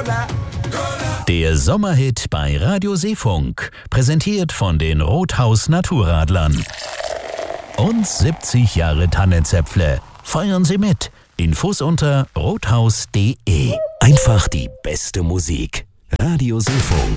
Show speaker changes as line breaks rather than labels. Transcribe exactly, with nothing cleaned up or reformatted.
Cola.
Der Sommerhit bei Radio Seefunk, präsentiert von den Rothaus Naturradlern. Und siebzig Jahre Tannenzäpfle. Feiern Sie mit. Infos unter rothaus punkt de. Einfach die beste Musik. Radio Seefunk.